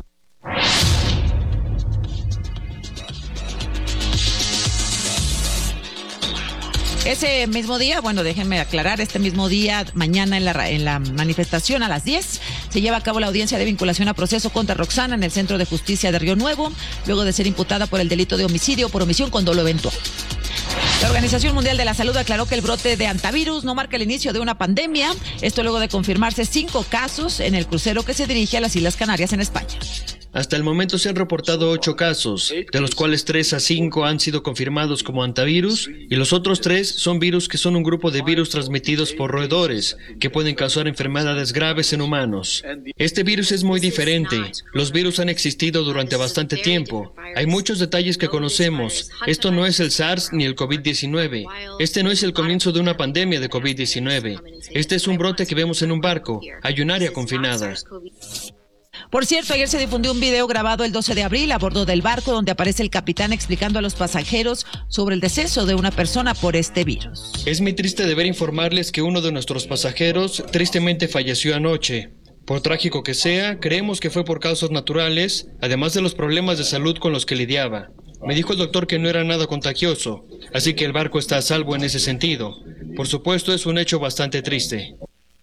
Ese mismo día, déjenme aclarar, este mismo día, mañana en la manifestación a las 10, se lleva a cabo la audiencia de vinculación a proceso contra Roxana en el Centro de Justicia de Río Nuevo, luego de ser imputada por el delito de homicidio por omisión con dolo eventual. La Organización Mundial de la Salud aclaró que el brote de hantavirus no marca el inicio de una pandemia, esto luego de confirmarse 5 casos en el crucero que se dirige a las Islas Canarias en España. Hasta el momento se han reportado 8 casos, de los cuales 3 a 5 han sido confirmados como hantavirus y los otros 3 son virus que son un grupo de virus transmitidos por roedores que pueden causar enfermedades graves en humanos. Este virus es muy diferente. Los virus han existido durante bastante tiempo. Hay muchos detalles que conocemos. Esto no es el SARS ni el COVID-19. Este no es el comienzo de una pandemia de COVID-19. Este es un brote que vemos en un barco. Hay un área confinada. Por cierto, ayer se difundió un video grabado el 12 de abril a bordo del barco donde aparece el capitán explicando a los pasajeros sobre el deceso de una persona por este virus. Es muy triste deber informarles que uno de nuestros pasajeros tristemente falleció anoche. Por trágico que sea, creemos que fue por causas naturales, además de los problemas de salud con los que lidiaba. Me dijo el doctor que no era nada contagioso, así que el barco está a salvo en ese sentido. Por supuesto, es un hecho bastante triste.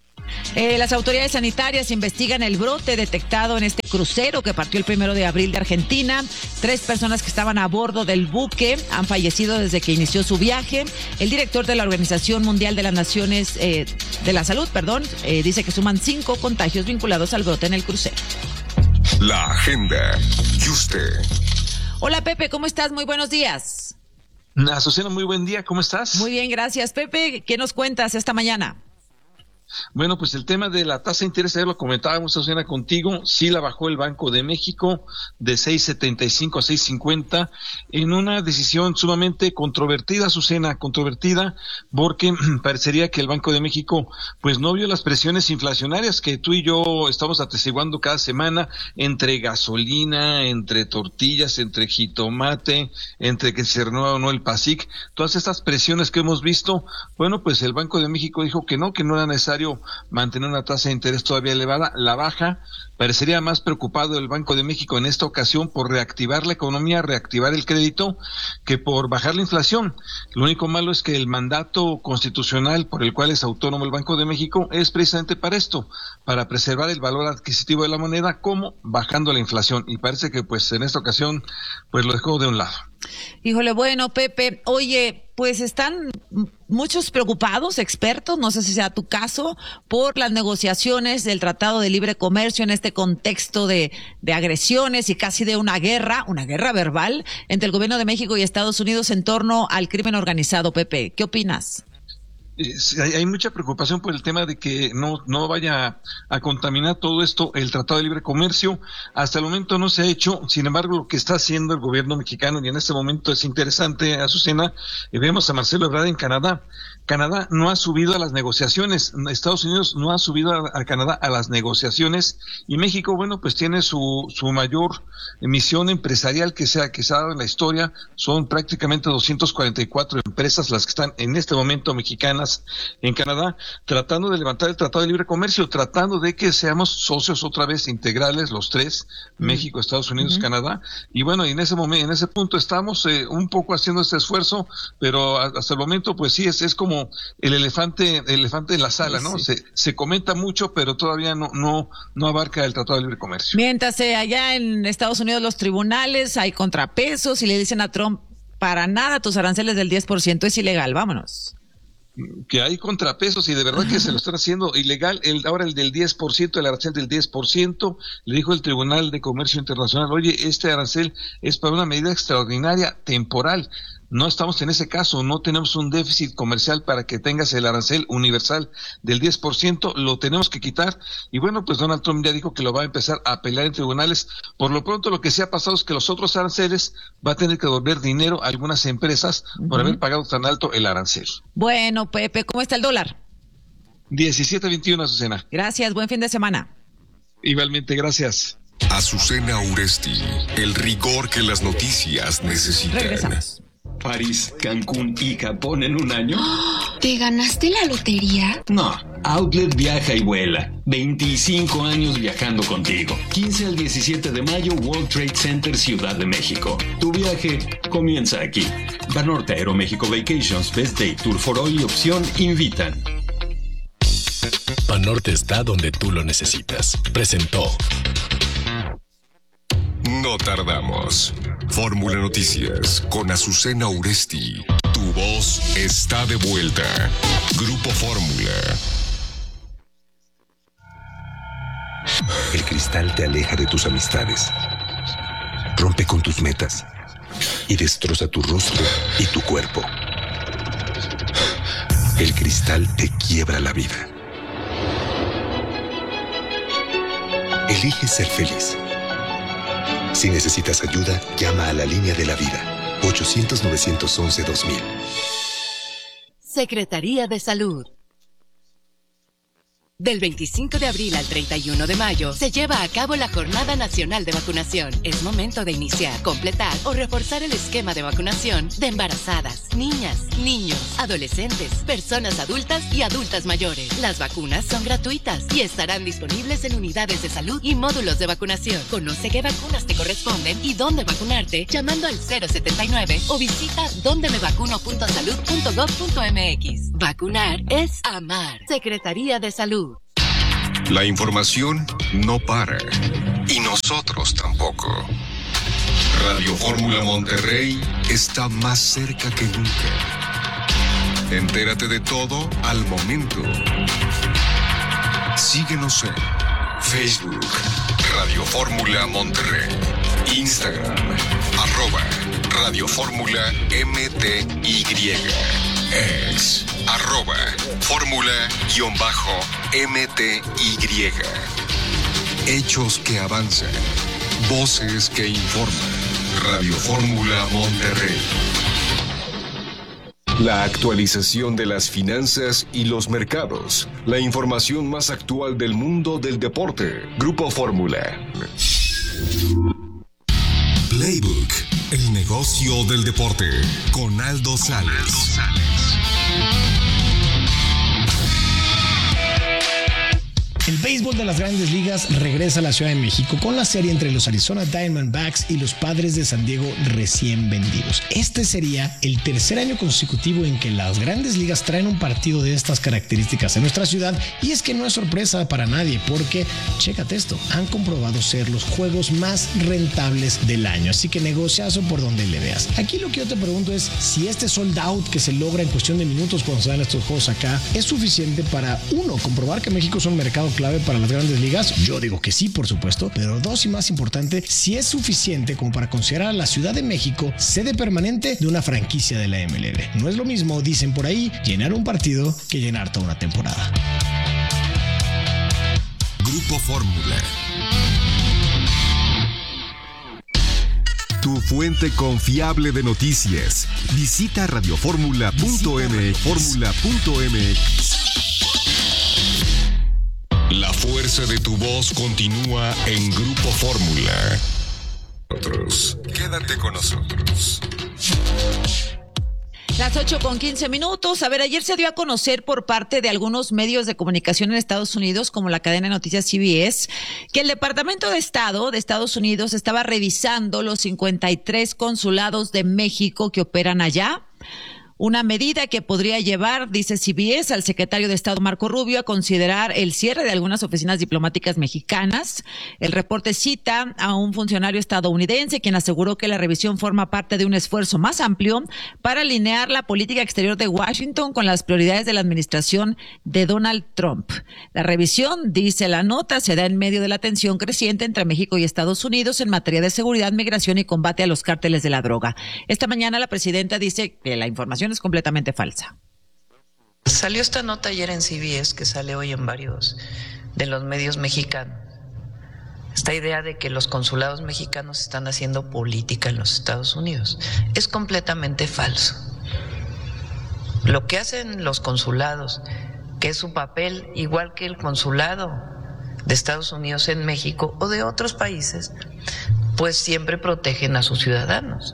Las autoridades sanitarias investigan el brote detectado en este crucero que partió el 1 de abril de Argentina. 3 personas que estaban a bordo del buque han fallecido desde que inició su viaje. El director de la Organización Mundial de las Naciones de la Salud, dice que suman 5 contagios vinculados al brote en el crucero. La agenda. Y usted. Hola Pepe, ¿cómo estás? Muy buenos días. Azucena, muy buen día, ¿cómo estás? Muy bien, gracias. Pepe, ¿qué nos cuentas esta mañana? Bueno, pues el tema de la tasa de interés, ayer lo comentábamos, Azucena, contigo, sí la bajó el Banco de México de 6.75 a 6.50 en una decisión sumamente controvertida, Azucena, controvertida, porque parecería que el Banco de México pues no vio las presiones inflacionarias que tú y yo estamos atestiguando cada semana entre gasolina, entre tortillas, entre jitomate, entre que se renueva o no el PASIC, todas estas presiones que hemos visto. Bueno, pues el Banco de México dijo que no era necesario mantener una tasa de interés todavía elevada, la baja. Parecería más preocupado el Banco de México en esta ocasión por reactivar la economía, reactivar el crédito, que por bajar la inflación. Lo único malo es que el mandato constitucional por el cual es autónomo el Banco de México es precisamente para esto, para preservar el valor adquisitivo de la moneda, como bajando la inflación. Y parece que pues en esta ocasión pues lo dejó de un lado. Híjole, bueno, Pepe, oye, pues están muchos preocupados, expertos, no sé si sea tu caso, por las negociaciones del Tratado de Libre Comercio en este contexto de agresiones y casi de una guerra verbal entre el gobierno de México y Estados Unidos en torno al crimen organizado. Pepe, ¿qué opinas? Hay mucha preocupación por el tema de que no vaya a contaminar todo esto el Tratado de Libre Comercio. Hasta el momento no se ha hecho, sin embargo, lo que está haciendo el gobierno mexicano, y en este momento es interesante, Azucena, vemos a Marcelo Ebrard en Canadá. Canadá no ha subido a las negociaciones, Estados Unidos no ha subido a Canadá a las negociaciones, y México, bueno, pues tiene su mayor emisión empresarial que se ha dado en la historia. Son prácticamente 244 empresas las que están en este momento mexicanas en Canadá, tratando de levantar el Tratado de Libre Comercio, tratando de que seamos socios otra vez integrales los tres, México, Estados Unidos, Canadá. Y bueno, en ese momento, en ese punto estamos un poco haciendo este esfuerzo, pero hasta el momento pues sí es como el elefante en la sala, ¿no? Sí. Se comenta mucho, pero todavía no abarca el Tratado de Libre Comercio. Mientras allá en Estados Unidos los tribunales hay contrapesos y le dicen a Trump, para nada tus aranceles del 10% es ilegal, vámonos. Que hay contrapesos y de verdad que se lo están haciendo ilegal. Ahora el del 10%, el arancel del 10%, le dijo el Tribunal de Comercio Internacional, oye, este arancel es para una medida extraordinaria, temporal. No estamos en ese caso, no tenemos un déficit comercial para que tengas el arancel universal del 10%, lo tenemos que quitar. Y bueno, pues Donald Trump ya dijo que lo va a empezar a pelear en tribunales. Por lo pronto lo que sí ha pasado es que los otros aranceles va a tener que devolver dinero a algunas empresas por haber pagado tan alto el arancel. Bueno, Pepe, ¿cómo está el dólar? 17.21, Azucena. Gracias, buen fin de semana. Igualmente, gracias. Azucena Uresti, el rigor que las noticias necesitan. Regresamos. París, Cancún y Japón en un año. ¿Te ganaste la lotería? No, Outlet viaja y vuela. 25 años viajando contigo. 15 al 17 de mayo, World Trade Center, Ciudad de México. Tu viaje comienza aquí. Banorte Aeroméxico Vacations, Best Day, Tour for All y Opción invitan. Banorte está donde tú lo necesitas. Presentó. No tardamos. Fórmula Noticias con Azucena Uresti. Tu voz está de vuelta. Grupo Fórmula. El cristal te aleja de tus amistades, rompe con tus metas y destroza tu rostro y tu cuerpo. El cristal te quiebra la vida. Elige ser feliz. Si necesitas ayuda, llama a la línea de la vida, 800-911-2000. Secretaría de Salud. Del 25 de abril al 31 de mayo se lleva a cabo la Jornada Nacional de Vacunación. Es momento de iniciar, completar o reforzar el esquema de vacunación de embarazadas, niñas, niños, adolescentes, personas adultas y adultas mayores. Las vacunas son gratuitas y estarán disponibles en unidades de salud y módulos de vacunación. Conoce qué vacunas te corresponden y dónde vacunarte llamando al 079 o visita dondemevacuno.salud.gov.mx. Vacunar es amar. Secretaría de Salud. La información no para. Y nosotros tampoco. Radio Fórmula Monterrey está más cerca que nunca. Entérate de todo al momento. Síguenos en Facebook, Radio Fórmula Monterrey, Instagram, @Radio Fórmula MTY, X, @Fórmula_MTY. Hechos que avanzan, voces que informan. Radio Fórmula Monterrey. La actualización de las finanzas y los mercados. La información más actual del mundo del deporte. Grupo Fórmula. Playbook, el negocio del deporte, con Aldo Sales. El béisbol de las Grandes Ligas regresa a la Ciudad de México con la serie entre los Arizona Diamondbacks y los Padres de San Diego recién vendidos. Este sería el tercer año consecutivo en que las Grandes Ligas traen un partido de estas características en nuestra ciudad, y es que no es sorpresa para nadie porque, chécate esto, han comprobado ser los juegos más rentables del año, así que negociazo por donde le veas. Aquí lo que yo te pregunto es si este sold out que se logra en cuestión de minutos cuando se dan estos juegos acá es suficiente para, uno, comprobar que México es un mercado clave para las Grandes Ligas. Yo digo que sí, por supuesto, pero dos, y más importante, si es suficiente como para considerar a la Ciudad de México sede permanente de una franquicia de la MLB. No es lo mismo, dicen por ahí, llenar un partido que llenar toda una temporada. Grupo Fórmula. Tu fuente confiable de noticias. Visita radioformula.mx. La fuerza de tu voz continúa en Grupo Fórmula. Quédate con nosotros. Las 8:15. A ver, ayer se dio a conocer por parte de algunos medios de comunicación en Estados Unidos, como la cadena de noticias CBS, que el Departamento de Estado de Estados Unidos estaba revisando los 53 consulados de México que operan allá. Una medida que podría llevar, dice CBS, al secretario de Estado Marco Rubio a considerar el cierre de algunas oficinas diplomáticas mexicanas. El reporte cita a un funcionario estadounidense quien aseguró que la revisión forma parte de un esfuerzo más amplio para alinear la política exterior de Washington con las prioridades de la administración de Donald Trump. La revisión, dice la nota, se da en medio de la tensión creciente entre México y Estados Unidos en materia de seguridad, migración y combate a los cárteles de la droga. Esta mañana la presidenta dice que la información es completamente falsa. Salió esta nota ayer en CBS, que sale hoy en varios de los medios mexicanos. Esta idea de que los consulados mexicanos están haciendo política en los Estados Unidos es completamente falso. Lo que hacen los consulados, que es su papel igual que el consulado de Estados Unidos en México o de otros países, pues siempre protegen a sus ciudadanos.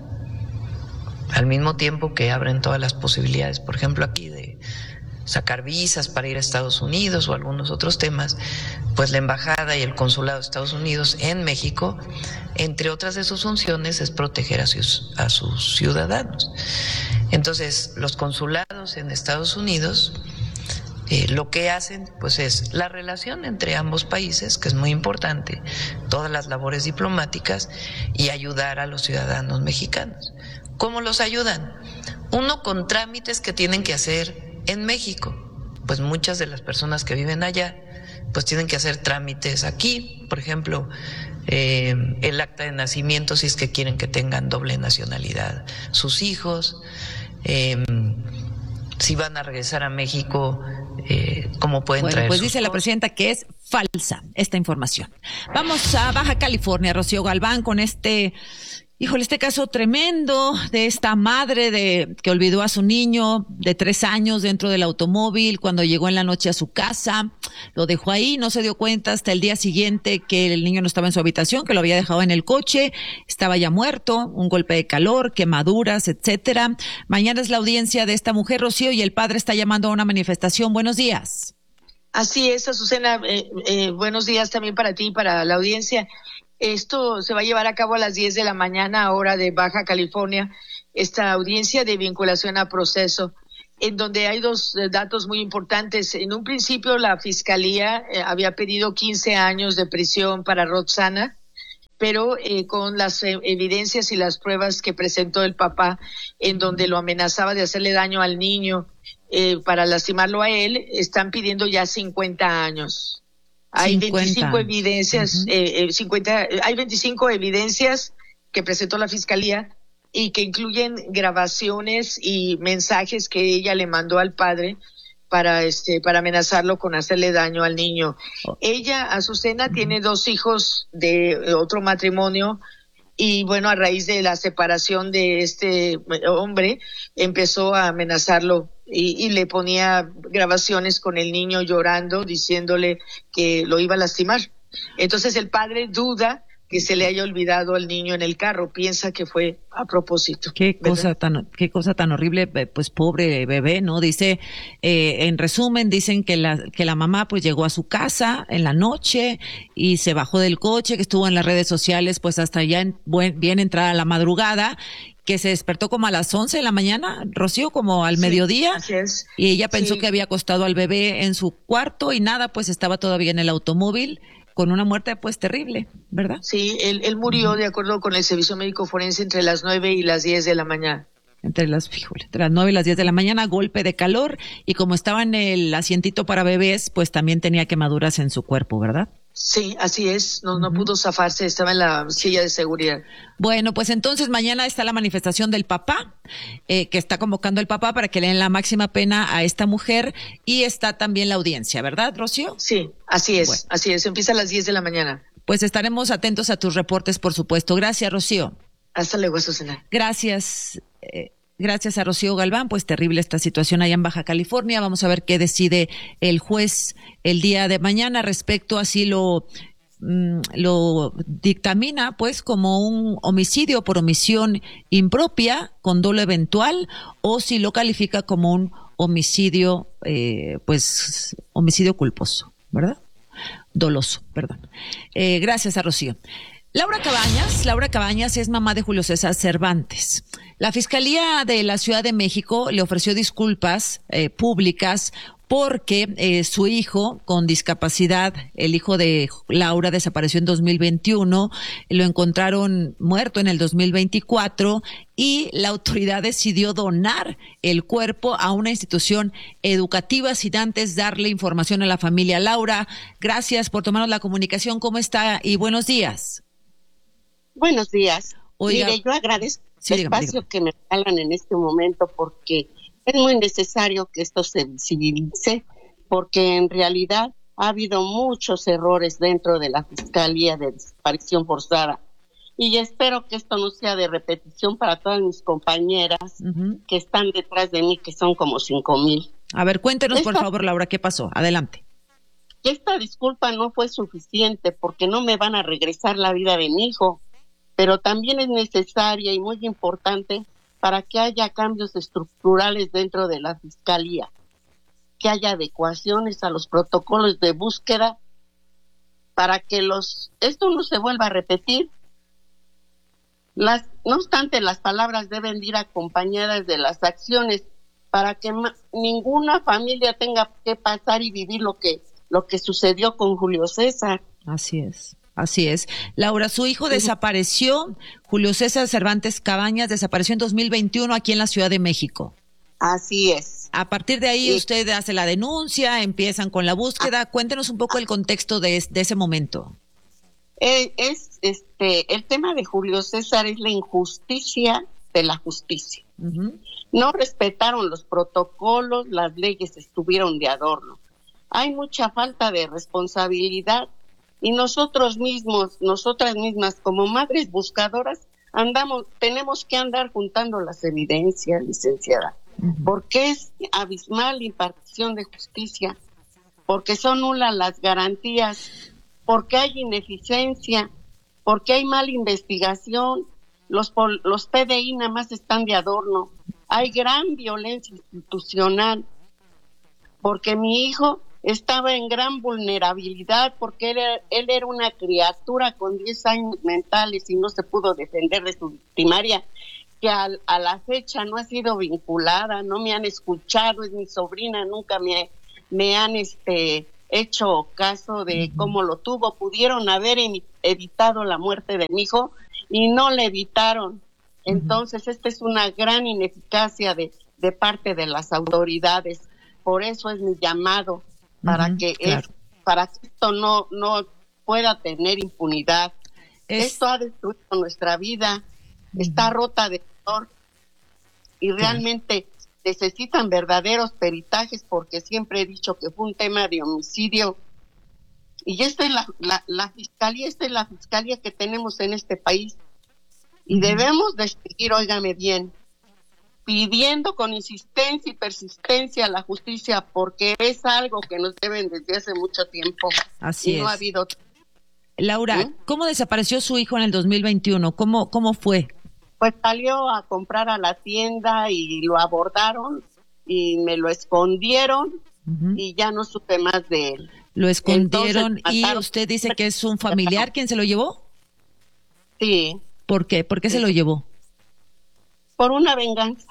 Al mismo tiempo que abren todas las posibilidades, por ejemplo aquí de sacar visas para ir a Estados Unidos o algunos otros temas, pues la embajada y el consulado de Estados Unidos en México, entre otras de sus funciones, es proteger a sus ciudadanos. Entonces, los consulados en Estados Unidos lo que hacen pues es la relación entre ambos países, que es muy importante, todas las labores diplomáticas y ayudar a los ciudadanos mexicanos. ¿Cómo los ayudan? Uno, con trámites que tienen que hacer en México, pues muchas de las personas que viven allá pues tienen que hacer trámites aquí, por ejemplo, el acta de nacimiento si es que quieren que tengan doble nacionalidad sus hijos, si van a regresar a México, ¿cómo pueden traer? Pues dice la presidenta que es falsa esta información. Vamos a Baja California, Rocío Galván, con este Híjole, este caso tremendo de esta madre que olvidó a su niño de 3 años dentro del automóvil cuando llegó en la noche a su casa, lo dejó ahí, no se dio cuenta hasta el día siguiente que el niño no estaba en su habitación, que lo había dejado en el coche, estaba ya muerto, un golpe de calor, quemaduras, etcétera. Mañana es la audiencia de esta mujer, Rocío, y el padre está llamando a una manifestación. Buenos días. Así es, Azucena, buenos días también para ti y para la audiencia. Esto se va a llevar a cabo a las 10 de la mañana, hora de Baja California, esta audiencia de vinculación a proceso, en donde hay 2 datos muy importantes. En un principio, la Fiscalía había pedido 15 años de prisión para Roxana, pero con las evidencias y las pruebas que presentó el papá, en donde lo amenazaba de hacerle daño al niño para lastimarlo a él, están pidiendo ya 50 años. Hay 25 evidencias, hay 25 evidencias que presentó la Fiscalía y que incluyen grabaciones y mensajes que ella le mandó al padre para amenazarlo con hacerle daño al niño. Ella, Azucena, tiene 2 hijos de otro matrimonio y bueno, a raíz de la separación de este hombre, empezó a amenazarlo y le ponía grabaciones con el niño llorando, diciéndole que lo iba a lastimar. Entonces el padre duda que se le haya olvidado al niño en el carro, piensa que fue a propósito. Qué cosa tan horrible, pues pobre bebé, ¿no? Dice, en resumen, dicen que la mamá pues llegó a su casa en la noche y se bajó del coche, que estuvo en las redes sociales pues hasta ya bien entrada la madrugada, que se despertó como a las 11 de la mañana, Rocío, como al mediodía. Así es. Y ella pensó que había acostado al bebé en su cuarto y nada, pues estaba todavía en el automóvil con una muerte pues terrible, ¿verdad? Sí, él murió de acuerdo con el servicio médico forense entre las 9 y las 10 de la mañana. Entre las 9 y las 10 de la mañana, golpe de calor, y como estaba en el asientito para bebés, pues también tenía quemaduras en su cuerpo, ¿verdad? Sí, así es, no pudo zafarse, estaba en la silla de seguridad. Bueno, pues entonces mañana está la manifestación del papá, que está convocando el papá para que le den la máxima pena a esta mujer, y está también la audiencia, ¿verdad, Rocío? Sí, así es, así es, empieza a las 10 de la mañana. Pues estaremos atentos a tus reportes, por supuesto. Gracias, Rocío. Hasta luego, Susana. Gracias. Gracias a Rocío Galván, pues terrible esta situación allá en Baja California. Vamos a ver qué decide el juez el día de mañana respecto a si lo dictamina pues como un homicidio por omisión impropia con dolo eventual o si lo califica como un homicidio, pues homicidio culposo, ¿verdad? Doloso, perdón. Gracias a Rocío. Laura Cabañas es mamá de Julio César Cervantes. La Fiscalía de la Ciudad de México le ofreció disculpas públicas porque su hijo con discapacidad, el hijo de Laura, desapareció en 2021, lo encontraron muerto en el 2024 y la autoridad decidió donar el cuerpo a una institución educativa sin antes darle información a la familia. Laura, gracias por tomarnos la comunicación. ¿Cómo está? Y buenos días. Buenos días. Oiga, mire, yo agradezco el espacio que me regalan en este momento porque es muy necesario que esto se visibilice, porque en realidad ha habido muchos errores dentro de la Fiscalía de Desaparición Forzada. Y espero que esto no sea de repetición para todas mis compañeras que están detrás de mí, que son como 5,000. A ver, cuéntenos por favor, Laura, ¿qué pasó? Adelante. Esta disculpa no fue suficiente porque no me van a regresar la vida de mi hijo, pero también es necesaria y muy importante para que haya cambios estructurales dentro de la Fiscalía, que haya adecuaciones a los protocolos de búsqueda para que esto no se vuelva a repetir. No obstante, las palabras deben ir acompañadas de las acciones para que ninguna familia tenga que pasar y vivir lo que sucedió con Julio César. Así es. Así es. Laura, su hijo desapareció, Julio César Cervantes Cabañas, desapareció en 2021 aquí en la Ciudad de México. Así es. A partir de ahí usted hace la denuncia, empiezan con la búsqueda. Cuéntenos un poco el contexto de ese momento. El tema de Julio César es la injusticia de la justicia. No respetaron los protocolos, las leyes estuvieron de adorno. Hay mucha falta de responsabilidad. Y nosotras mismas como madres buscadoras tenemos que andar juntando las evidencias, licenciada, porque es abismal la impartición de justicia, porque son nulas las garantías, porque hay ineficiencia, porque hay mala investigación, los PDI nada más están de adorno, hay gran violencia institucional, porque mi hijo estaba en gran vulnerabilidad, porque él era una criatura con 10 años mentales y no se pudo defender de su victimaria, que a la fecha no ha sido vinculada, no me han escuchado, es mi sobrina, nunca me han hecho caso de cómo lo tuvo. Pudieron haber evitado la muerte de mi hijo y no la evitaron. Entonces, esta es una gran ineficacia de parte de las autoridades. Por eso es mi llamado, para que esto no pueda tener impunidad. Esto ha destruido nuestra vida, está rota de dolor y realmente necesitan verdaderos peritajes, porque siempre he dicho que fue un tema de homicidio. Y esta es la fiscalía, esta es la fiscalía que tenemos en este país. Y debemos de seguir, óigame bien, pidiendo con insistencia y persistencia la justicia, porque es algo que nos deben desde hace mucho tiempo. Así y no es. ha habido. Laura, ¿cómo desapareció su hijo en el 2021? ¿Cómo fue? Pues salió a comprar a la tienda y lo abordaron y me lo escondieron y ya no supe más de él. Lo escondieron. Entonces, y usted dice que es un familiar quien se lo llevó. Sí. ¿Por qué? ¿Por qué se lo llevó? Por una venganza.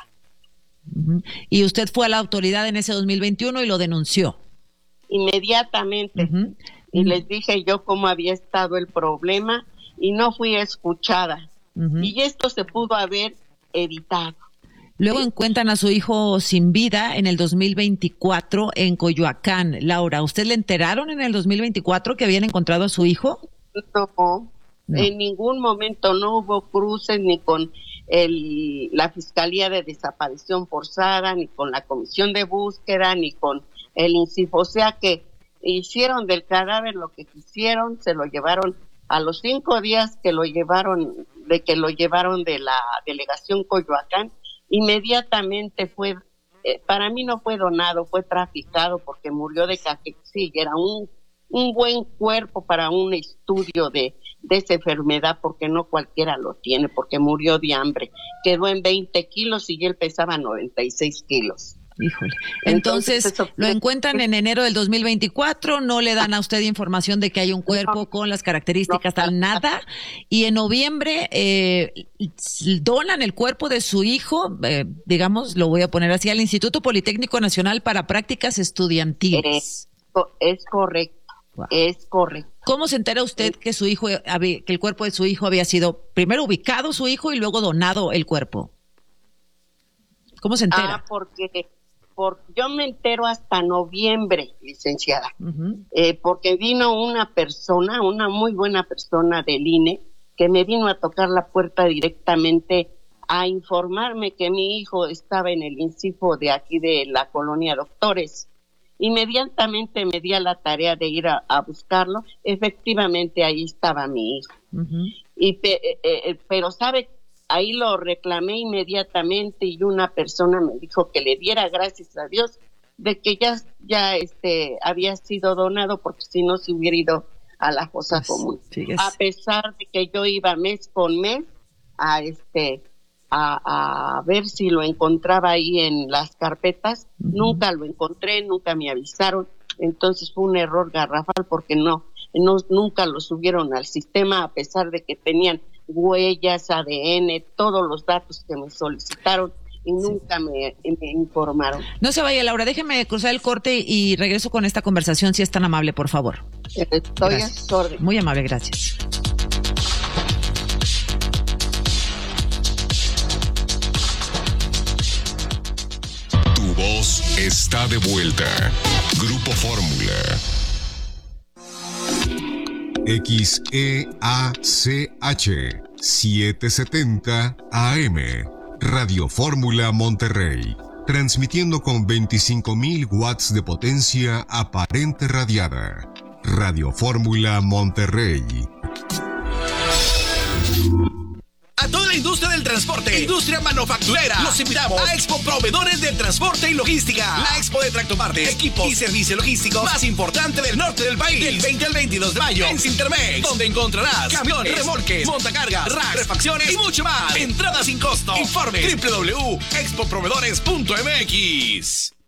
Y usted fue a la autoridad en ese 2021 y lo denunció. Inmediatamente. Y les dije yo cómo había estado el problema y no fui escuchada. Y esto se pudo haber evitado. Luego encuentran a su hijo sin vida en el 2024 en Coyoacán. Laura, ¿usted le enteraron en el 2024 que habían encontrado a su hijo? No. En ningún momento no hubo cruces ni con la Fiscalía de Desaparición Forzada, ni con la Comisión de Búsqueda, ni con el INCIFO. O sea que hicieron del cadáver lo que quisieron, se lo llevaron a los 5 días que lo llevaron de la delegación Coyoacán. Inmediatamente fue, para mí no fue donado, fue traficado, porque murió de caquexilla. Era un buen cuerpo para un estudio de esa enfermedad, porque no cualquiera lo tiene, porque murió de hambre. Quedó en 20 kilos y él pesaba 96 kilos. Híjole. Entonces lo encuentran en enero del 2024, no le dan a usted información de que hay un cuerpo con las características tal, nada, y en noviembre donan el cuerpo de su hijo, digamos, lo voy a poner así, al Instituto Politécnico Nacional para Prácticas Estudiantiles. Es correcto. Wow. Es correcto. ¿Cómo se entera usted que que el cuerpo de su hijo había sido primero ubicado su hijo y luego donado el cuerpo? ¿Cómo se entera? Porque yo me entero hasta noviembre, licenciada, porque vino una persona, una muy buena persona del INE, que me vino a tocar la puerta directamente a informarme que mi hijo estaba en el INCIFO de aquí de la colonia Doctores. Inmediatamente me di a la tarea de ir a buscarlo. Efectivamente ahí estaba mi hijo. Pero sabe, ahí lo reclamé inmediatamente y una persona me dijo que le diera gracias a Dios de que ya había sido donado, porque si no se hubiera ido a la fosa común. A pesar de que yo iba mes con mes a ver si lo encontraba ahí en las carpetas. Nunca lo encontré, nunca me avisaron. Entonces fue un error garrafal, porque nunca lo subieron al sistema, a pesar de que tenían huellas, ADN, todos los datos que me solicitaron, y nunca me informaron. No se vaya, Laura, déjeme cruzar el corte y regreso con esta conversación, si es tan amable, por favor. Estoy a su orden. Muy amable, gracias. Tu voz está de vuelta. Grupo Fórmula. XEACH 770 AM. Radio Fórmula Monterrey. Transmitiendo con 25,000 watts de potencia aparente radiada. Radio Fórmula Monterrey. a toda la industria del transporte, industria manufacturera. Los invitamos a Expo Proveedores del Transporte y Logística, la expo de tractopartes, equipos y servicio logístico más importante del norte del país, del 20 al 22 de mayo en Sintermex, donde encontrarás camiones, remolques, montacargas, racks, refacciones y mucho más. Entrada sin costo. Informe www.expoproveedores.mx.